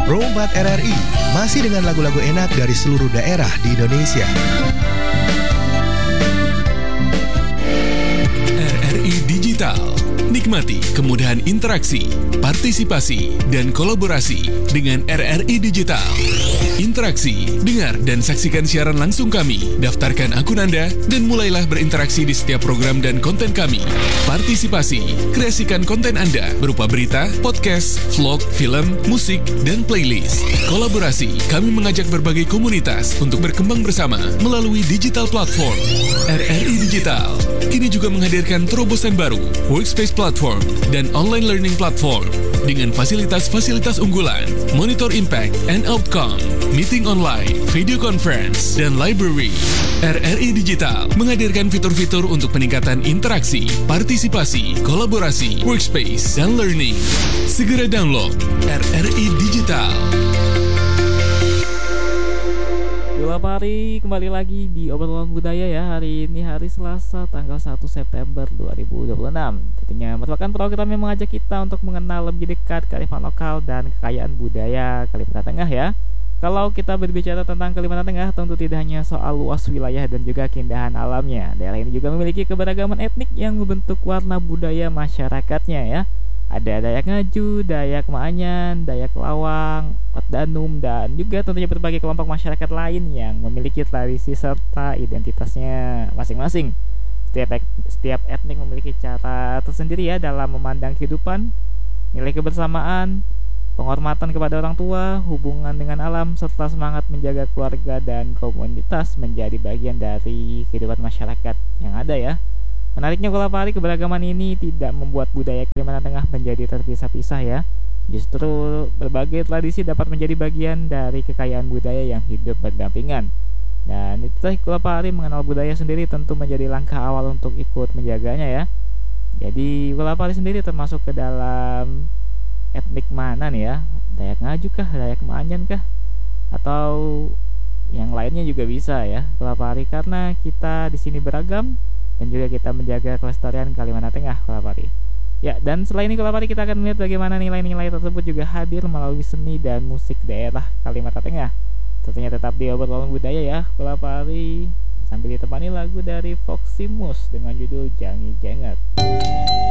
Rombat RRI masih dengan lagu-lagu enak dari seluruh daerah di Indonesia. RRI Digital. Nikmati kemudahan interaksi, partisipasi, dan kolaborasi dengan RRI Digital. Interaksi, dengar dan saksikan siaran langsung kami. Daftarkan akun Anda dan mulailah berinteraksi di setiap program dan konten kami. Partisipasi, kreasikan konten Anda berupa berita, podcast, vlog, film, musik, dan playlist. Kolaborasi, kami mengajak berbagai komunitas untuk berkembang bersama melalui digital platform. RRI Digital kini juga menghadirkan terobosan baru, workspace platform, dan online learning platform dengan fasilitas-fasilitas unggulan, monitor impact and outcome, meeting online, video conference, dan library. RRI Digital menghadirkan fitur-fitur untuk peningkatan interaksi, partisipasi, kolaborasi, workspace, dan learning. Segera download RRI Digital. Selamat hari, kembali lagi di Obrolan Budaya ya. Hari ini hari Selasa tanggal 1 September 2026. Tentunya merupakan program yang mengajak kita untuk mengenal lebih dekat kearifan lokal dan kekayaan budaya Kalimantan Tengah ya. Kalau kita berbicara tentang Kalimantan Tengah, tentu tidak hanya soal luas wilayah dan juga keindahan alamnya. Daerah ini juga memiliki keberagaman etnik yang membentuk warna budaya masyarakatnya ya. Ada Dayak Ngaju, Dayak Maanyan, Dayak Lawang, Otdanum, dan juga tentunya berbagai kelompok masyarakat lain yang memiliki tradisi serta identitasnya masing-masing. Setiap etnik memiliki cara tersendiri ya dalam memandang kehidupan, nilai kebersamaan, penghormatan kepada orang tua, hubungan dengan alam, serta semangat menjaga keluarga dan komunitas menjadi bagian dari kehidupan masyarakat yang ada ya. Menariknya kalau hari keberagaman ini tidak membuat budaya Kalimantan Tengah menjadi terpisah-pisah ya. Justru berbagai tradisi dapat menjadi bagian dari kekayaan budaya yang hidup berdampingan. Dan itu tadi kalau hari mengenal budaya sendiri tentu menjadi langkah awal untuk ikut menjaganya ya. Jadi kalau hari sendiri termasuk ke dalam etnik mana nih ya? Dayak Ngaju kah, Dayak Maanyan kah? Atau yang lainnya juga bisa ya. Kalau hari karena kita di sini beragam dan juga kita menjaga kelestarian Kalimantan Tengah Kalapari. Ya, dan selain ini Kalapari kita akan melihat bagaimana nilai-nilai tersebut juga hadir melalui seni dan musik daerah Kalimantan Tengah. Tentunya tetap di Obrolan Budaya ya Kalapari, sambil ditemani lagu dari Foximus dengan judul Jangi Jenget.